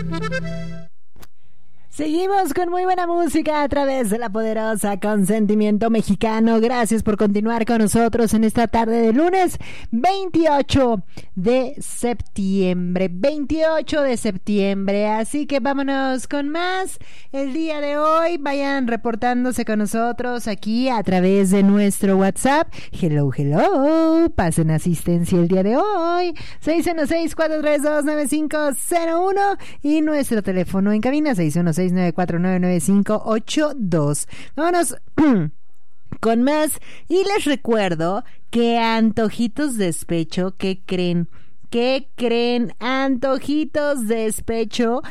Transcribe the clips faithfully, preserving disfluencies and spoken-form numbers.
Seguimos con muy buena música a través de la poderosa Consentimiento Mexicano. Gracias por continuar con nosotros en esta tarde de lunes veintiocho de septiembre. veintiocho de septiembre. Así que vámonos con más. El día de hoy vayan reportándose con nosotros aquí a través de nuestro WhatsApp. Hello, hello. Pasen asistencia el día de hoy. seis uno seis, cuatro tres dos, nueve cinco cero uno y nuestro teléfono en cabina seis uno seis, nueve cuatro nueve, nueve cinco ocho dos. Vámonos con más. Y les recuerdo que Antojitos Despecho, ¿qué creen? ¿Qué creen? Antojitos Despecho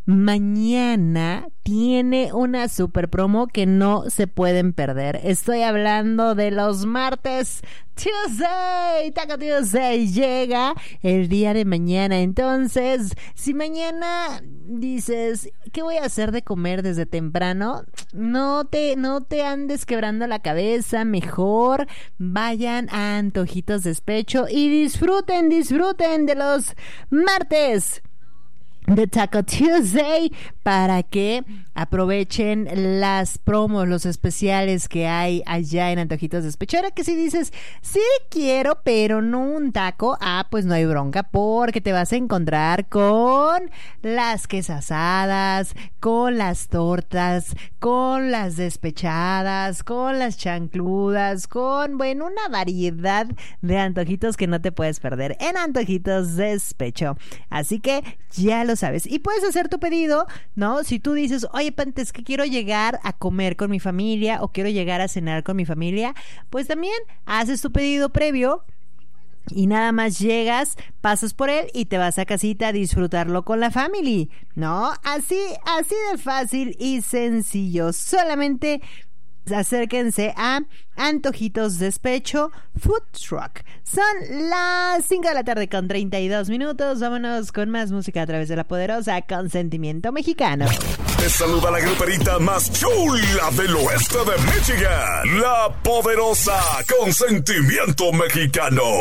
mañana tiene una super promo que no se pueden perder. Estoy hablando de los martes Tuesday. Taco Tuesday llega el día de mañana. Entonces, si mañana dices, ¿qué voy a hacer de comer desde temprano? No te, no te andes quebrando la cabeza. Mejor vayan a Antojitos Despecho y disfruten, disfruten de los martes de Taco Tuesday para que aprovechen las promos, los especiales que hay allá en Antojitos Despecho. Ahora que si dices, sí quiero, pero no un taco, ah, pues no hay bronca, porque te vas a encontrar con las quesasadas, con las tortas, con las despechadas, con las chancludas, con, bueno, una variedad de antojitos que no te puedes perder en Antojitos Despecho. Así que ya lo sabes. Y puedes hacer tu pedido, ¿no? Si tú dices, oye, Pantes, que quiero llegar a comer con mi familia o quiero llegar a cenar con mi familia, pues también haces tu pedido previo y nada más llegas, pasas por él y te vas a casita a disfrutarlo con la family, ¿no? Así, así de fácil y sencillo. Solamente acérquense a Antojitos Despecho Food Truck. Son las cinco de la tarde con treinta y dos minutos. Vámonos con más música a través de la poderosa Consentimiento Mexicano. Te saluda la gruperita más chula del oeste de Michigan, la poderosa Consentimiento Mexicano.